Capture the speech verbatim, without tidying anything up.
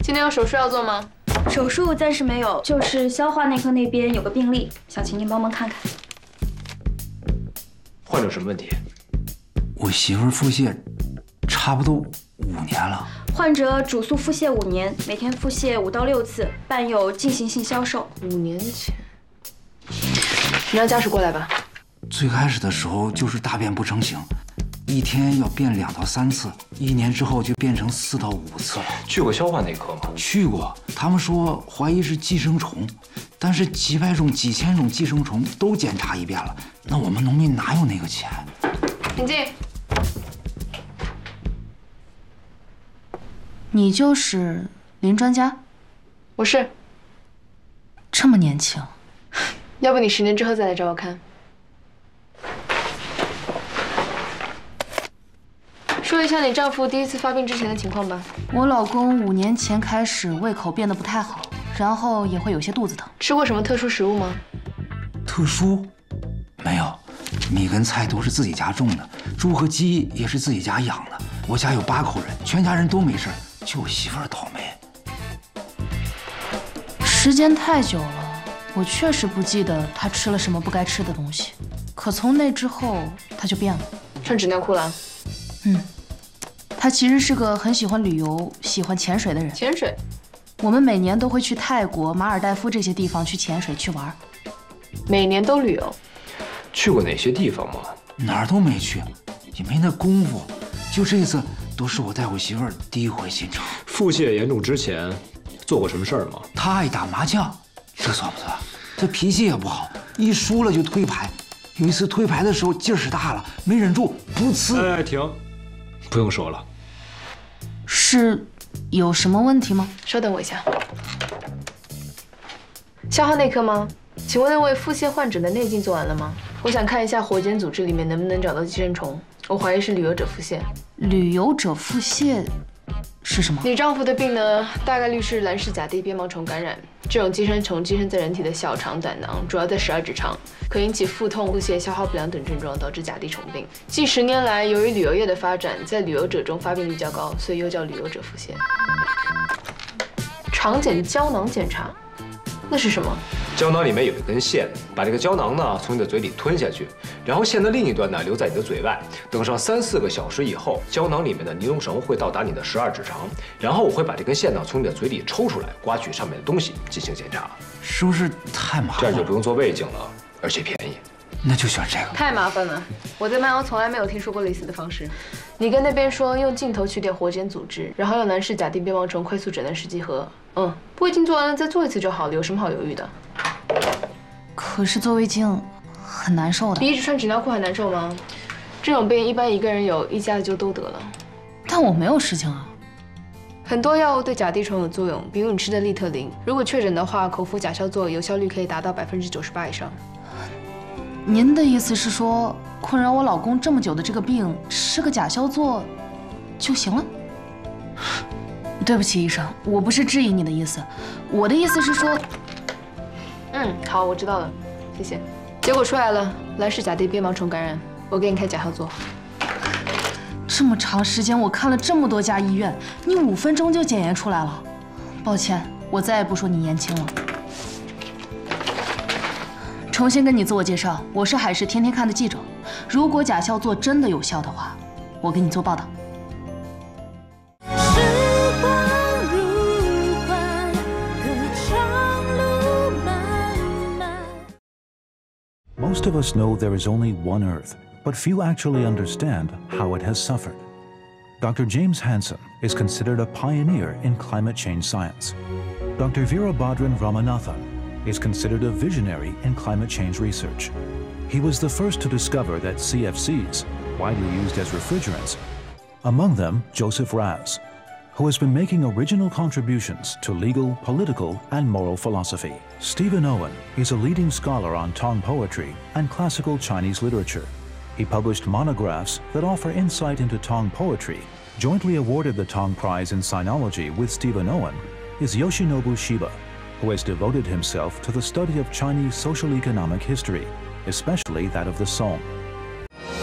今天有手术要做吗？ 手术暂时没有，就是消化内科那边有个病例，想请您帮忙看看。 患者什么问题？ 我媳妇儿腹泻，差不多五年了。 患者主诉腹泻五年，每天腹泻五到六次，伴有进行性消瘦。 五年前，你让家属过来吧。 最开始的时候就是大便不成形，一天要便两到三次，一年之后就变成四到五次了。 去过消化内科吗？ 去过，他们说怀疑是寄生虫，但是几百种、几千种寄生虫都检查一遍了，那我们农民哪有那个钱？ 请进。 你就是林专家？ 我是。 这么年轻， 要不你十年之后再来找我看。说一下你丈夫第一次发病之前的情况吧。 我老公五年前开始胃口变得不太好，然后也会有些肚子疼。 吃过什么特殊食物吗？ 特殊？没有，米跟菜都是自己家种的，猪和鸡也是自己家养的。我家有八口人，全家人都没事，就我媳妇儿倒霉。 时间太久了，我确实不记得他吃了什么不该吃的东西。可从那之后，他就变了。 穿纸尿裤了？ 嗯。他其实是个很喜欢旅游、喜欢潜水的人。 潜水， 我们每年都会去泰国、马尔代夫这些地方去潜水去玩。 每年都旅游？ 去过哪些地方吗？ 哪儿都没去，也没那功夫。就这次，都是我带我媳妇儿第一回进城。 腹泻严重之前，做过什么事儿吗？ 他爱打麻将，这算不算？他脾气也不好，一输了就推牌。有一次推牌的时候劲儿使大了，没忍住，噗呲！ 哎，停，不用说了。 是有什么问题吗？ 稍等我一下。消化内科吗？请问那位腹泻患者的内镜做完了吗？我想看一下活检组织里面能不能找到寄生虫，我怀疑是旅游者腹泻。 旅游者腹泻是什么？ 你丈夫的病呢，大概率是蓝氏甲地鞭毛虫感染。这种寄生虫寄生在人体的小肠、胆囊，主要在十二指肠，可引起腹痛、腹泻、消化不良等症状，导致甲地虫病。近十年来，由于旅游业的发展，在旅游者中发病率较高，所以又叫旅游者腹泻。肠检胶囊检查，那是什么？ 胶囊里面有一根线，把这个胶囊呢从你的嘴里吞下去，然后线的另一端呢留在你的嘴外。等上三四个小时以后，胶囊里面的尼龙绳会到达你的十二指肠，然后我会把这根线呢从你的嘴里抽出来，刮取上面的东西进行检查。 是不是太麻烦？ 这样就不用做胃镜了，而且便宜。 那就选这个。 太麻烦了，我在曼欧从来没有听说过类似的方式。你跟那边说用镜头取点活检组织，然后用蓝氏甲地鞭毛虫快速诊断试剂盒。嗯，胃镜做完了再做一次就好了，有什么好犹豫的？ 可是做胃镜很难受的。 比一直穿纸尿裤还难受吗？这种病一般一个人有，一家子就都得了。 但我没有事情啊。 很多药物对甲地虫有作用，比如你吃的利特林，如果确诊的话，口服甲硝唑有效率可以达到百分之九十八以上。 您的意思是说，困扰我老公这么久的这个病，吃个甲硝唑就行了？对不起，医生，我不是质疑你的意思，我的意思是说， 嗯，好，我知道了，谢谢。结果出来了，蓝氏甲地鞭毛虫感染，我给你开甲硝唑。 这么长时间，我看了这么多家医院，你五分钟就检验出来了。抱歉，我再也不说你年轻了。重新跟你自我介绍，我是海事天天看的记者。如果甲硝唑真的有效的话，我给你做报道。 Most of us know there is only one Earth, but few actually understand how it has suffered. Doctor James Hansen is considered a pioneer in climate change science. Doctor Veerabhadran Ramanathan is considered a visionary in climate change research. He was the first to discover that C F Cs, widely used as refrigerants, among them Joseph Raz, who has been making original contributions to legal, political, and moral philosophy. Stephen Owen is a leading scholar on Tong poetry and classical Chinese literature. He published monographs that offer insight into Tong poetry. Jointly awarded the Tong Prize in Sinology with Stephen Owen is Yoshinobu Shiba, who has devoted himself to the study of Chinese social-economic history, especially that of the Song.